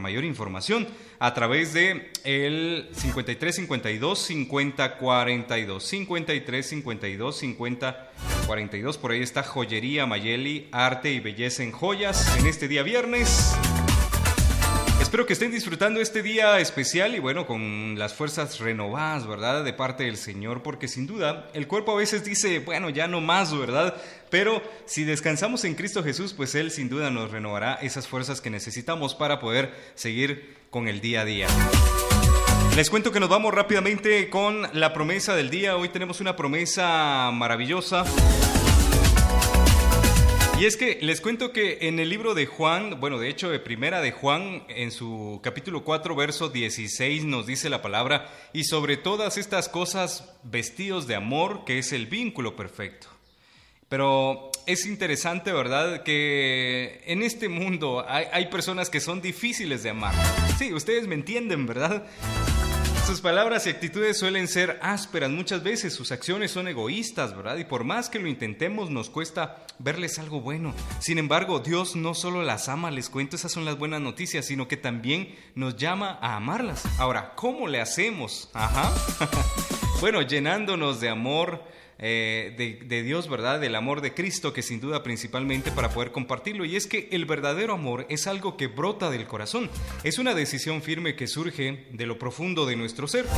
mayor información a través de el 5352-5042, 5352-5042. Por ahí está Joyería Mayeli, arte y belleza en joyas en este día viernes. Espero que estén disfrutando este día especial y bueno, con las fuerzas renovadas, ¿verdad? De parte del Señor, porque sin duda el cuerpo a veces dice, bueno, ya no más, ¿verdad? Pero si descansamos en Cristo Jesús, pues Él sin duda nos renovará esas fuerzas que necesitamos para poder seguir con el día a día. Les cuento que nos vamos rápidamente con la promesa del día. Hoy tenemos una promesa maravillosa. Y es que les cuento que en el libro de Juan, bueno, de hecho de Primera de Juan, en su capítulo 4, verso 16, nos dice la palabra: y sobre todas estas cosas, vestidos de amor, que es el vínculo perfecto. Pero es interesante, ¿verdad?, que en este mundo hay personas que son difíciles de amar. Sí, ustedes me entienden, ¿verdad? Sus palabras y actitudes suelen ser ásperas muchas veces, sus acciones son egoístas, ¿verdad? Y por más que lo intentemos, nos cuesta verles algo bueno. Sin embargo, Dios no solo las ama, les cuento, esas son las buenas noticias, sino que también nos llama a amarlas. Ahora, ¿cómo le hacemos? Bueno, llenándonos de amor de Dios, ¿verdad? Del amor de Cristo, que sin duda principalmente para poder compartirlo. Y es que el verdadero amor es algo que brota del corazón. Es una decisión firme que surge de lo profundo de nuestro ser.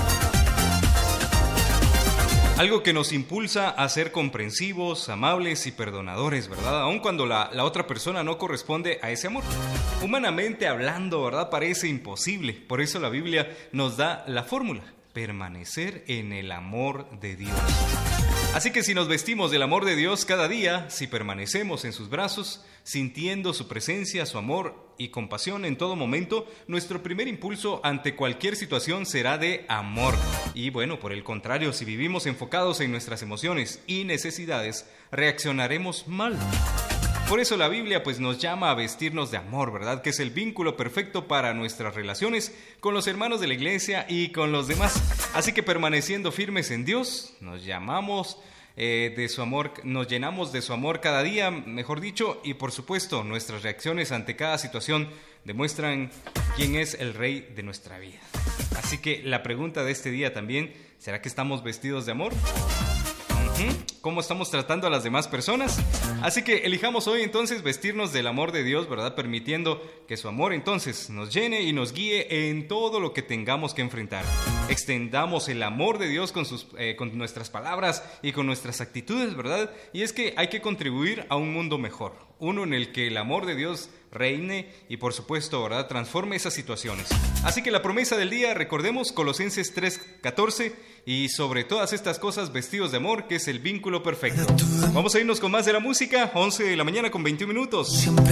Algo que nos impulsa a ser comprensivos, amables y perdonadores, ¿verdad? Aun cuando la otra persona no corresponde a ese amor. Humanamente hablando, ¿verdad? Parece imposible. Por eso la Biblia nos da la fórmula: permanecer en el amor de Dios. Así que si nos vestimos del amor de Dios cada día, si permanecemos en sus brazos, sintiendo su presencia, su amor y compasión en todo momento, nuestro primer impulso ante cualquier situación será de amor. Y bueno, por el contrario, si vivimos enfocados en nuestras emociones y necesidades, reaccionaremos mal. Por eso la Biblia pues nos llama a vestirnos de amor, ¿verdad? Que es el vínculo perfecto para nuestras relaciones con los hermanos de la iglesia y con los demás. Así que permaneciendo firmes en Dios, nos llamamos de su amor, nos llenamos de su amor cada día, mejor dicho, y por supuesto nuestras reacciones ante cada situación demuestran quién es el Rey de nuestra vida. Así que la pregunta de este día también, ¿será que estamos vestidos de amor? ¿Cómo estamos tratando a las demás personas? Así que elijamos hoy entonces vestirnos del amor de Dios, ¿verdad? Permitiendo que su amor entonces nos llene y nos guíe en todo lo que tengamos que enfrentar. Extendamos el amor de Dios con nuestras palabras y con nuestras actitudes, ¿verdad? Y es que hay que contribuir a un mundo mejor, uno en el que el amor de Dios reine y por supuesto, ¿verdad?, transforme esas situaciones. Así que la promesa del día, recordemos Colosenses 3:14, y sobre todas estas cosas vestidos de amor, que es el vínculo perfecto. Vamos a irnos con más de la música, 11 de la mañana con 21 minutos.